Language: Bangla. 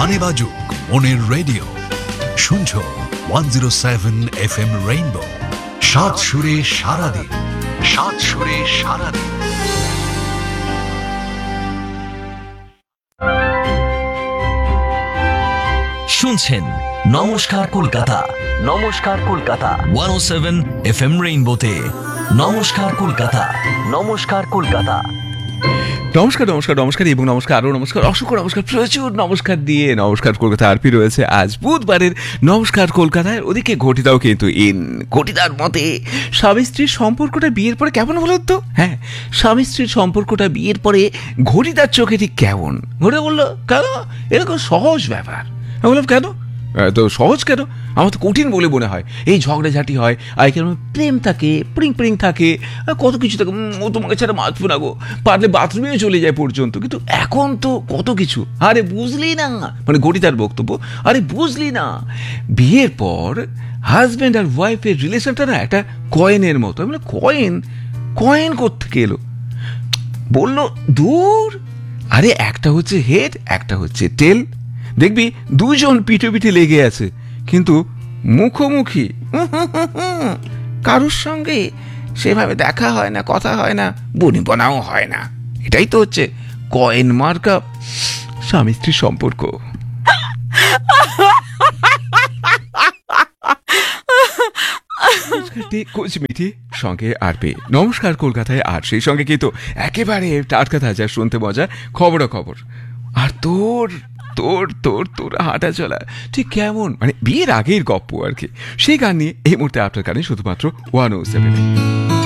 গানে বাজুক মনের রেডিও, শুনছো 107 FM রেইনবো। সাত সুরে সারাদিন, সাত সুরে সারাদিন। শুনছেন নমস্কার কলকাতা, নমস্কার কলকাতা 107 FM রেইনবোতে। নমস্কার কলকাতা, নমস্কার কলকাতা। নমস্কার নমস্কার নমস্কার এবং নমস্কার আরও নমস্কার, অসংখ্য নমস্কার, প্রচুর নমস্কার দিয়ে নমস্কার কলকাতা আরপি রয়েছে আজ বুধবারের নমস্কার কলকাতায়। ওদিকে ঘটিদাও কিন্তু ঘটিদার মতে স্বামী স্ত্রীর সম্পর্কটা বিয়ের পরে কেমন হলো তো? হ্যাঁ, স্বামী স্ত্রীর সম্পর্কটা বিয়ের পরে ঘটিদার চোখে ঠিক কেমন? ঘটে বললো কেন এরকম সহজ ব্যাপার? আমি বললাম কেন তো সহজ কেন? আমার তো কঠিন বলে মনে হয়। এই ঝগড়াঝাটি হয়, আইকের প্রেম থাকে, প্রিং প্রিং থাকে, কত কিছু থাকে। ও তোমাকে ছাড়া বাঁচবো না গো, পারলে বাথরুমেও চলে যায় পর্যন্ত। কিন্তু এখন তো কত কিছু। আরে বুঝলি না, মানে ঘটিদার বক্তব্য, আরে বুঝলি না, বিয়ের পর হাজব্যান্ড আর ওয়াইফের রিলেশনটা না একটা কয়েনের মতো। আমি বললাম কয়েন? কয়েন কোত্থেকে এলো? বললো দূর, আরে একটা হচ্ছে হেড, একটা হচ্ছে টেল। দেখবি দুজন পিঠে পিঠে লেগে আছে, কিন্তু মুখোমুখি কারোর সঙ্গে সেভাবে দেখা হয় না, কথা হয় না, বনিবনাও হয় না। এটাই তো হচ্ছে কয়েন মার্কা স্বামী স্ত্রীর সম্পর্ক। কোচমিঠি সঙ্গে আরপি নমস্কার কলকাতায়, আর সেই সঙ্গে কিন্তু একেবারে টাটকা তাজা শুনতে মজা খবরাখবর। আর তোর তোর তোর তোর হাঁটা চলা ঠিক কেমন, মানে বিয়ের আগের গপ্প আর কি। সেই গান নিয়ে এই মুহূর্তে আপনার কানে শুধুমাত্র 107।